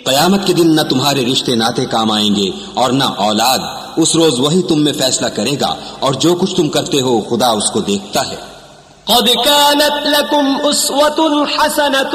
कयामत के दिन न तुम्हारे रिश्ते नाते काम आएंगे और न औलाद। उस रोज वही तुम में फैसला करेगा और जो कुछ तुम करते हो खुदा उसको देखता है। क़द कानत लकुम उस्वतुन हसनतुन